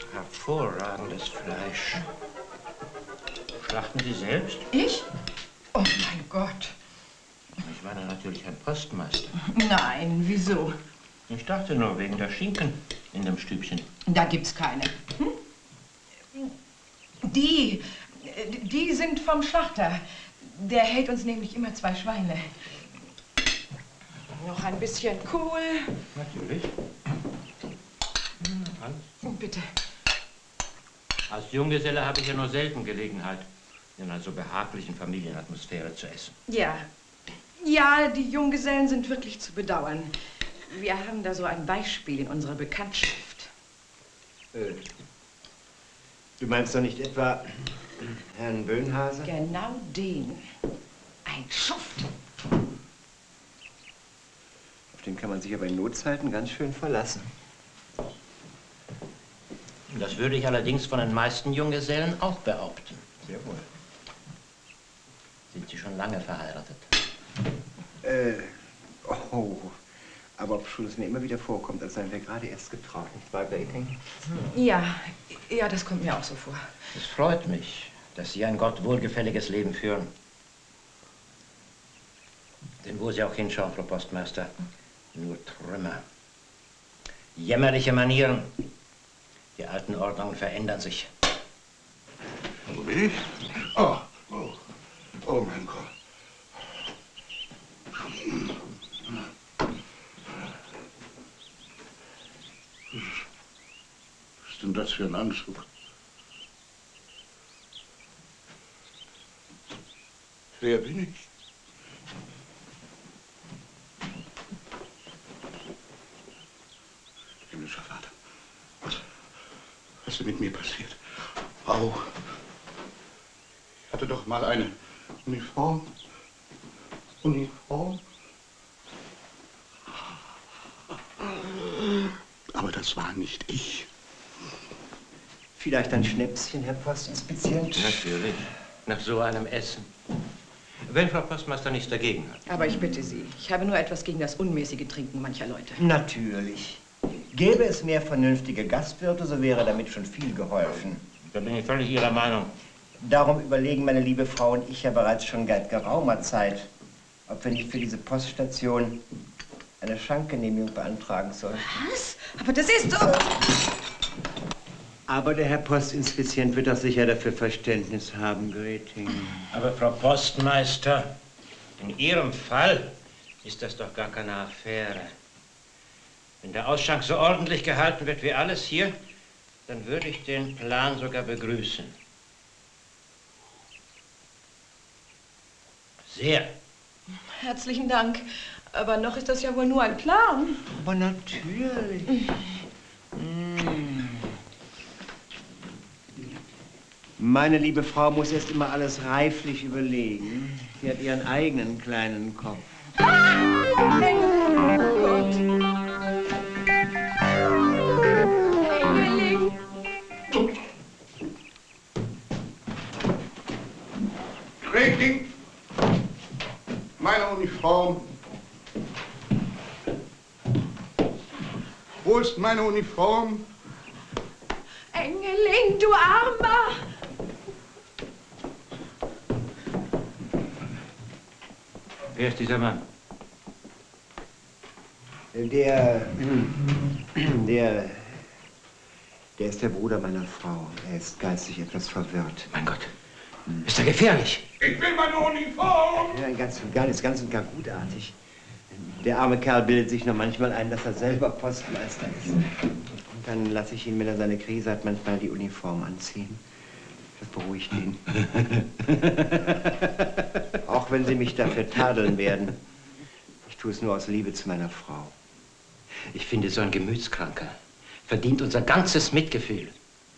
Hervorragendes Fleisch. Schlachten Sie selbst? Ich? Oh mein Gott. Ich meine natürlich Herrn Postmeister. Nein, wieso? Ich dachte nur wegen der Schinken in dem Stübchen. Da gibt's keine. Hm? Die sind vom Schlachter. Der hält uns nämlich immer 2 Schweine. Noch ein bisschen Kohl. Natürlich. Bitte. Als Junggeselle habe ich ja nur selten Gelegenheit, in einer so behaglichen Familienatmosphäre zu essen. Ja. Ja, die Junggesellen sind wirklich zu bedauern. Wir haben da so ein Beispiel in unserer Bekanntschaft. Du meinst doch nicht etwa Herrn Böhnhase? Genau den. Ein Schuft. Auf den kann man sich aber in Notzeiten ganz schön verlassen. Das würde ich allerdings von den meisten Junggesellen auch behaupten. Sehr wohl. Sind Sie schon lange verheiratet? Oh, aber obschon es mir immer wieder vorkommt, als seien wir gerade erst getraut, nicht wahr, Grating? Ja, das kommt mir auch so vor. Es freut mich, dass Sie ein Gott wohlgefälliges Leben führen. Denn wo Sie auch hinschauen, Frau Postmeister, nur Trümmer. Jämmerliche Manieren. Die alten Ordnungen verändern sich. Wo bin ich? Oh mein Gott. Was ist denn das für ein Anzug? Wer bin ich? Himmlischer Vater, was ist mit mir passiert? Au! Ich hatte doch mal eine Uniform. Aber das war nicht ich. Vielleicht ein Schnäpschen, Herr Postinspizient? Natürlich. Nach so einem Essen. Wenn Frau Postmeister nichts dagegen hat. Aber ich bitte Sie, ich habe nur etwas gegen das unmäßige Trinken mancher Leute. Natürlich. Gäbe es mehr vernünftige Gastwirte, so wäre damit schon viel geholfen. Da bin ich völlig Ihrer Meinung. Darum überlegen meine liebe Frau und ich ja bereits schon seit geraumer Zeit, ob wir nicht für diese Poststation eine Schankgenehmigung beantragen sollen. Was? Aber das ist doch... Aber der Herr Postinspizient wird doch sicher dafür Verständnis haben, Greting. Aber Frau Postmeister, in Ihrem Fall ist das doch gar keine Affäre. Wenn der Ausschank so ordentlich gehalten wird wie alles hier, dann würde ich den Plan sogar begrüßen. Sehr. Herzlichen Dank. Aber noch ist das ja wohl nur ein Plan. Aber natürlich. Meine liebe Frau muss erst immer alles reiflich überlegen. Sie hat ihren eigenen kleinen Kopf. Grating! Meine Uniform. Wo ist meine Uniform? Engeling, du Armer! Wer ist dieser Mann? Der ist der Bruder meiner Frau. Er ist geistig etwas verwirrt. Mein Gott, ist er gefährlich? Ich will meine Uniform! Ja, ganz und gar gutartig. Der arme Kerl bildet sich nur manchmal ein, dass er selber Postmeister ist. Und dann lasse ich ihn, wenn er seine Krise hat, manchmal die Uniform anziehen. Das beruhigt ihn. Auch wenn Sie mich dafür tadeln werden. Ich tue es nur aus Liebe zu meiner Frau. Ich finde, so ein Gemütskranker verdient unser ganzes Mitgefühl.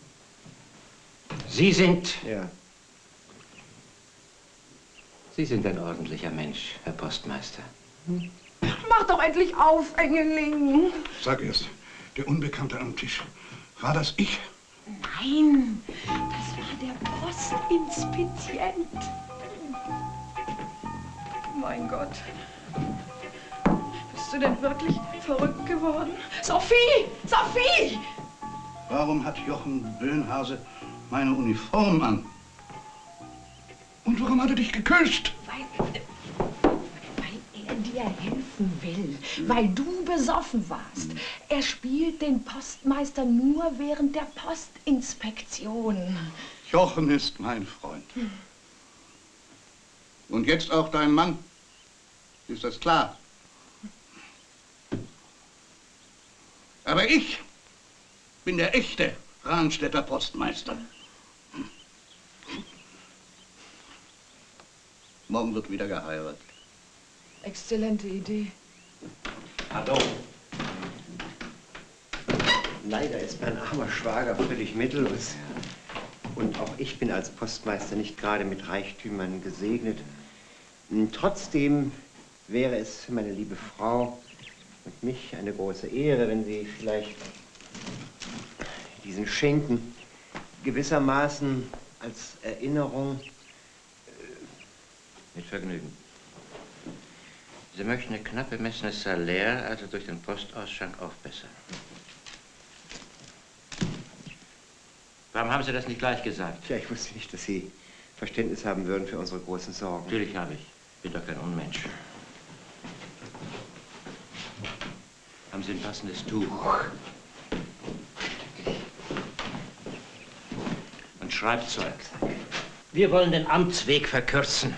Sie sind... Ja. Sie sind ein ordentlicher Mensch, Herr Postmeister. Mach doch endlich auf, Engeling. Sag erst, der Unbekannte am Tisch. War das ich? Nein, das war der Postinspizient. Mein Gott. Bist du denn wirklich verrückt geworden? Sophie! Sophie! warum hat Jochen Böhnhase meine Uniform an? Und warum hat er dich geküsst? Weil er dir helfen will, weil du besoffen warst. Er spielt den Postmeister nur während der Postinspektion. Jochen ist mein Freund. Und jetzt auch dein Mann. Ist das klar? Aber ich bin der echte Ranstädter Postmeister. Morgen wird wieder geheiratet. Exzellente Idee. Pardon. Leider ist mein armer Schwager völlig mittellos. Und auch ich bin als Postmeister nicht gerade mit Reichtümern gesegnet. Trotzdem wäre es für meine liebe Frau und mich eine große Ehre, wenn Sie vielleicht diesen Schinken gewissermaßen als Erinnerung... Mit Vergnügen. Sie möchten eine knapp bemessene Salär also durch den Postausschank aufbessern. Warum haben Sie das nicht gleich gesagt? Tja, ich wusste nicht, dass Sie Verständnis haben würden für unsere großen Sorgen. Natürlich habe ich. Bin doch kein Unmensch. Haben Sie ein passendes Tuch? Und Schreibzeug. Wir wollen den Amtsweg verkürzen.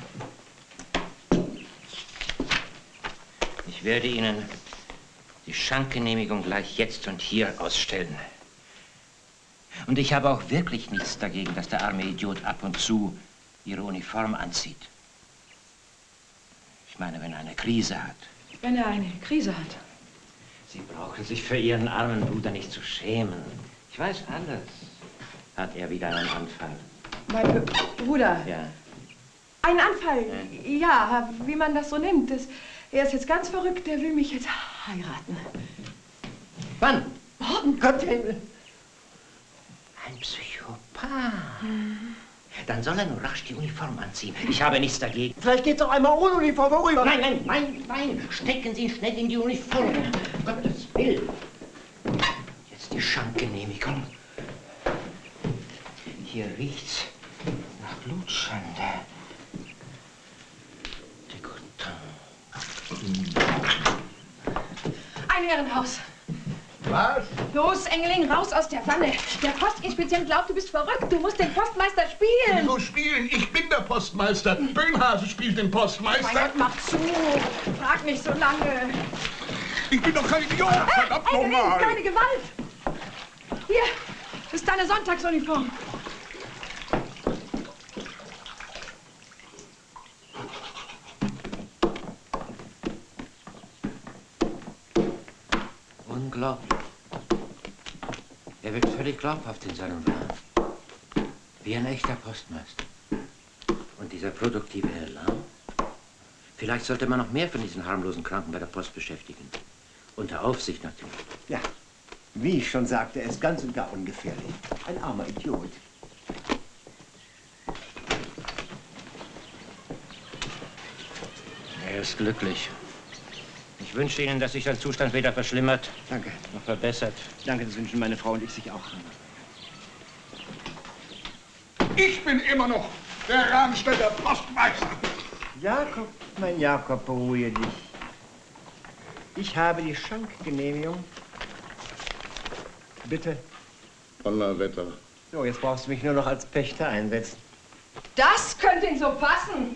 Ich werde Ihnen die Schankgenehmigung gleich jetzt und hier ausstellen. Und ich habe auch wirklich nichts dagegen, dass der arme Idiot ab und zu Ihre Uniform anzieht. Ich meine, wenn er eine Krise hat. Wenn er eine Krise hat. Sie brauchen sich für Ihren armen Bruder nicht zu schämen. Ich weiß alles. Hat er wieder einen Anfall? Mein Bruder? Ja. Ein Anfall? Ja, wie man das so nimmt. Er ist jetzt ganz verrückt, der will mich jetzt heiraten. Wann? Morgen. Gott Himmel. Ein Psychopath. Dann soll er nur rasch die Uniform anziehen. Ich habe nichts dagegen. Vielleicht geht's auch einmal ohne Uniform vorüber. Nein, nein, nein, nein. Stecken Sie ihn schnell in die Uniform. Um Gottes Willen. Jetzt die Schankgenehmigung. Hier riecht's nach Blutschande. Ein Herrenhaus. Was? Los, Engeling, raus aus der Pfanne. Der Postinspizient glaubt, du bist verrückt. Du musst den Postmeister spielen. Wieso spielen? Ich bin der Postmeister. Böhnhase spielt den Mein Postmeister. Gott, mach zu. Frag nicht so lange. Ich bin doch kein Idiot. Verdammt Engeling, nochmal. keine Gewalt. Hier, das ist deine Sonntagsuniform. Unglaublich. Er wirkt völlig glaubhaft in seinem Wahn. Wie ein echter Postmeister. Und dieser produktive Elan? Vielleicht sollte man noch mehr von diesen harmlosen Kranken bei der Post beschäftigen. Unter Aufsicht natürlich. Ja, wie ich schon sagte, er ist ganz und gar ungefährlich. Ein armer Idiot. Er ist glücklich. Ich wünsche Ihnen, dass sich sein Zustand weder verschlimmert, Danke. noch verbessert. Danke, das wünschen meine Frau und ich sich auch. Ich bin immer noch der Ranstädter Postmeister. Jakob, mein Jakob, beruhige dich. Ich habe die Schankgenehmigung. Bitte. Donnerwetter. So, jetzt brauchst du mich nur noch als Pächter einsetzen. Das könnte ihn so passen.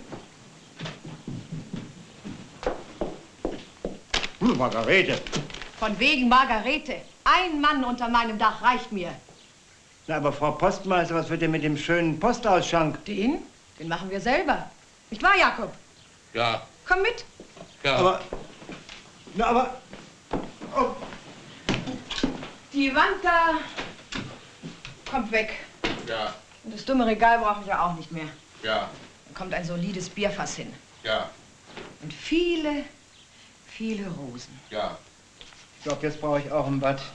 Margarete. Von wegen Margarete. Ein Mann unter meinem Dach reicht mir. Na, aber Frau Postmeister, was wird denn mit dem schönen Postausschank? Den machen wir selber. Nicht wahr, Jakob? Ja. Komm mit. Ja. Aber... Oh. Die Wand da kommt weg. Ja. Und das dumme Regal brauchen wir auch nicht mehr. Ja. Da kommt ein solides Bierfass hin. Ja. Und viele Rosen. Ja. Ich glaube, jetzt brauche ich auch ein Bad.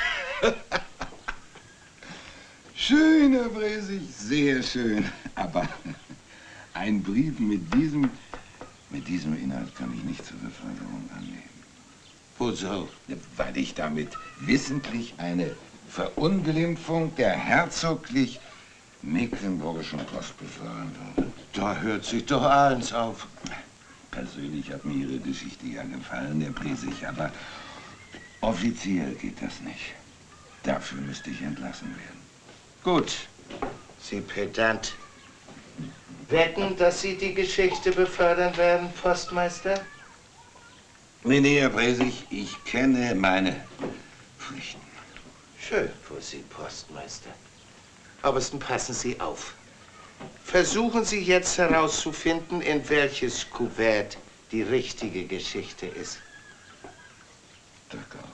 Schön, Herr Bresig, sehr schön. Aber ein Brief mit diesem Inhalt kann ich nicht zur Beförderung annehmen. Wozu? Weil ich damit wissentlich eine Verunglimpfung der herzoglich mecklenburgischen Post befördern würde. Da hört sich doch eins auf. Persönlich hat mir Ihre Geschichte ja gefallen, Herr Presig, aber offiziell geht das nicht. Dafür müsste ich entlassen werden. Gut, Sie Pedant. Wetten, dass Sie die Geschichte befördern werden, Postmeister? Nee, Herr Presig, ich kenne meine Pflichten. Schön für Sie, Postmeister. Aber passen Sie auf. Versuchen Sie jetzt herauszufinden, in welches Kuvert die richtige Geschichte ist. D'accord.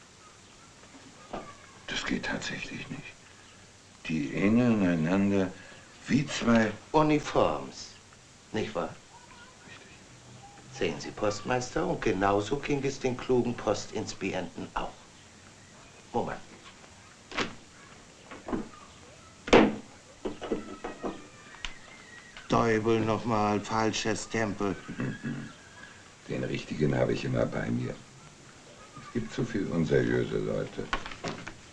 Das geht tatsächlich nicht. Die ähneln einander wie zwei Uniforms, nicht wahr? Richtig. Sehen Sie, Postmeister, und genauso ging es den klugen Postinspienten auch. Moment. Teufel nochmal, falscher Stempel. Den richtigen habe ich immer bei mir. Es gibt zu viel unseriöse Leute.